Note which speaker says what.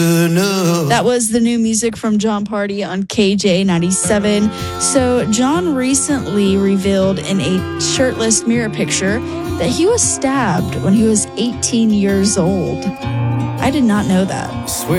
Speaker 1: That was the new music from Jon Pardi on KJ97. So Jon recently revealed in a shirtless mirror picture that he was stabbed when he was 18 years old. I did not know that.